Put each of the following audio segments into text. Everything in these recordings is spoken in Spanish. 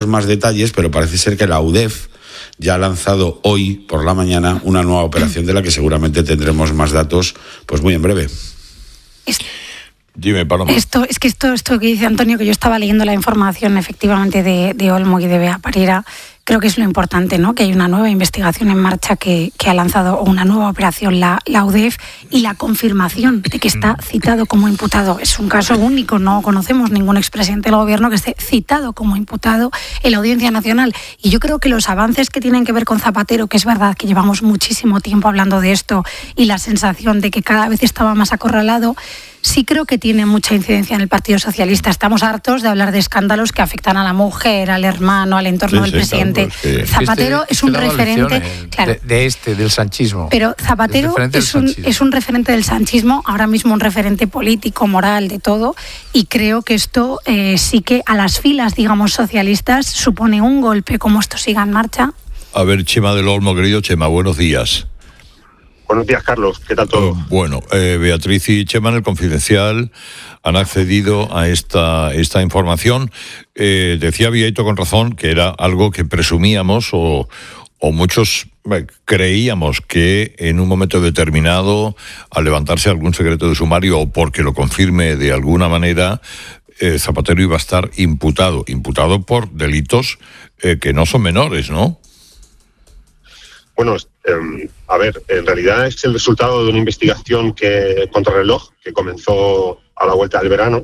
más detalles, pero parece ser que la UDEF ya ha lanzado hoy por la mañana una nueva operación de la que seguramente tendremos más datos pues muy en breve. Dime, Paloma. Esto que dice Antonio, que yo estaba leyendo la información efectivamente de Olmo y de Bea Parera, creo que es lo importante, ¿no? Que hay una nueva investigación en marcha que ha lanzado una nueva operación la UDEF, y la confirmación de que está citado como imputado. Es un caso único, no conocemos ningún expresidente del gobierno que esté citado como imputado en la Audiencia Nacional. Y yo creo que los avances que tienen que ver con Zapatero, que es verdad que llevamos muchísimo tiempo hablando de esto y la sensación de que cada vez estaba más acorralado, sí creo que tiene mucha incidencia en el Partido Socialista. Estamos hartos de hablar de escándalos que afectan a la mujer, al hermano, al entorno del presidente. Claro, Zapatero es un referente, claro, del sanchismo. Pero Zapatero es un referente del sanchismo, ahora mismo un referente político, moral, de todo, y creo que esto sí que a las filas, digamos, socialistas supone un golpe. Como esto siga en marcha. A ver, Chema del Olmo, querido Chema, buenos días. Buenos días, Carlos. ¿Qué tal todo? Beatriz y Chema en El Confidencial han accedido a esta información. Decía Vieito con razón que era algo que presumíamos o muchos creíamos que en un momento determinado, al levantarse algún secreto de sumario o porque lo confirme de alguna manera, Zapatero iba a estar imputado por delitos que no son menores, ¿no? Bueno, a ver, en realidad es el resultado de una investigación contrarreloj que comenzó a la vuelta del verano,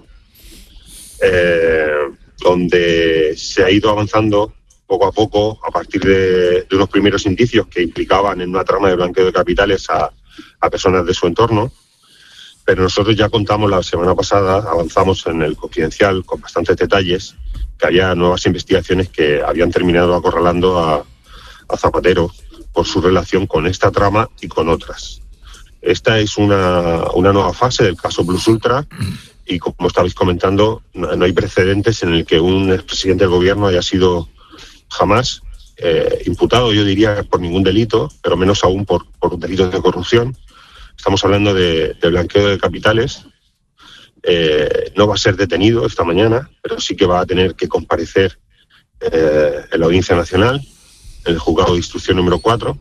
donde se ha ido avanzando poco a poco a partir de unos primeros indicios que implicaban en una trama de blanqueo de capitales a personas de su entorno. Pero nosotros ya contamos la semana pasada, avanzamos en El Confidencial con bastantes detalles, que había nuevas investigaciones que habían terminado acorralando a Zapatero por su relación con esta trama y con otras. Esta es una nueva fase del caso Plus Ultra, y como estabais comentando, no hay precedentes en el que un expresidente del gobierno haya sido jamás imputado, yo diría, por ningún delito, pero menos aún por delitos de corrupción. Estamos hablando de blanqueo de capitales. No va a ser detenido esta mañana, pero sí que va a tener que comparecer en la Audiencia Nacional, en el juzgado de instrucción número 4,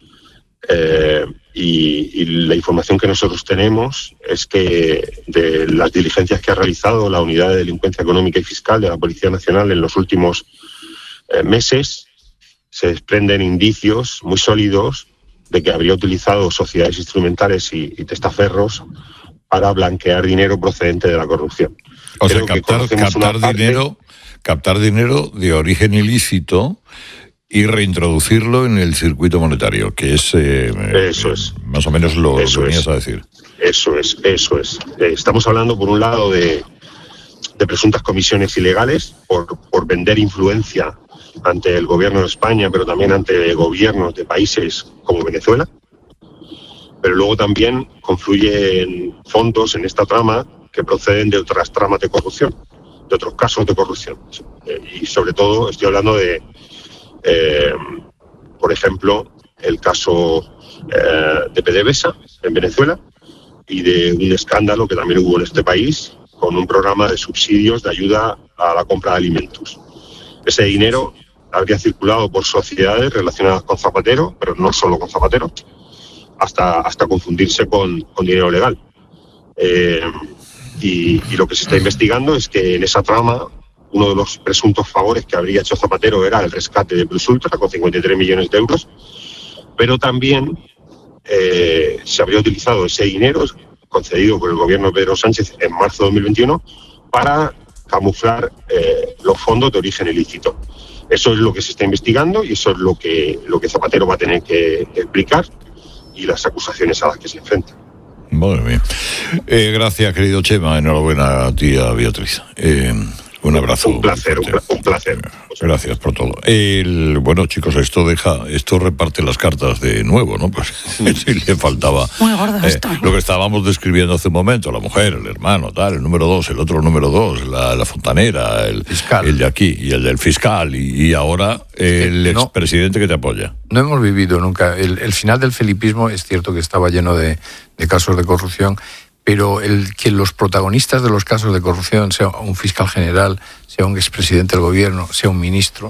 y la información que nosotros tenemos es que de las diligencias que ha realizado la Unidad de Delincuencia Económica y Fiscal de la Policía Nacional en los últimos meses, se desprenden indicios muy sólidos de que habría utilizado sociedades instrumentales y testaferros para blanquear dinero procedente de la corrupción. O sea, captar dinero de origen ilícito y reintroducirlo en el circuito monetario, que es eso es más o menos lo que venías a decir. Eso es. Estamos hablando, por un lado, de presuntas comisiones ilegales por vender influencia ante el gobierno de España, pero también ante gobiernos de países como Venezuela. Pero luego también confluyen fondos en esta trama que proceden de otras tramas de corrupción, de otros casos de corrupción. Y sobre todo estoy hablando de por ejemplo, el caso de PDVSA en Venezuela, y de un escándalo que también hubo en este país con un programa de subsidios de ayuda a la compra de alimentos. Ese dinero habría circulado por sociedades relacionadas con Zapatero, pero no solo con Zapatero, hasta confundirse con dinero legal. Y lo que se está investigando es que en esa trama uno de los presuntos favores que habría hecho Zapatero era el rescate de Plus Ultra con 53 millones de euros, pero también se habría utilizado ese dinero concedido por el gobierno de Pedro Sánchez en marzo de 2021 para camuflar los fondos de origen ilícito. Eso es lo que se está investigando y eso es lo que Zapatero va a tener que explicar, y las acusaciones a las que se enfrenta. Madre mía. Gracias, querido Chema. Enhorabuena a ti, a Beatriz. Un abrazo. Un placer. Gracias por todo. Bueno, chicos, esto reparte las cartas de nuevo, ¿no? Pues sí le faltaba. Muy gordo esto. Lo que estábamos describiendo hace un momento, la mujer, el hermano, tal, el número 2, el otro número 2, la fontanera, el fiscal, el de aquí, y el del fiscal, y ahora el expresidente que te apoya. No hemos vivido nunca. El final del felipismo es cierto que estaba lleno de casos de corrupción, pero el que los protagonistas de los casos de corrupción sea un fiscal general, sea un expresidente del gobierno, sea un ministro,